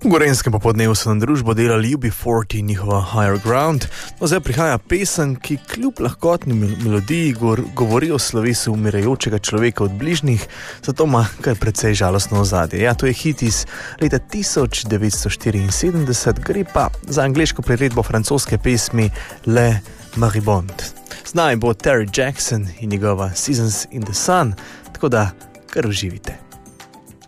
V Gorenskem popodnevu so na družbo delali UB40 in njihova Higher Ground. No, zdaj prihaja pesem, ki kljub lahkotni melodiji govori o slovesu umirajočega človeka od bližnjih, zato ima kar precej žalostno ozadje. Ja, to je hit iz leta 1974, gre pa za angleško priredbo francoske pesmi Le Moribond. Z nami bo Terry Jackson in njegova Seasons in the Sun, tako da kar uživite.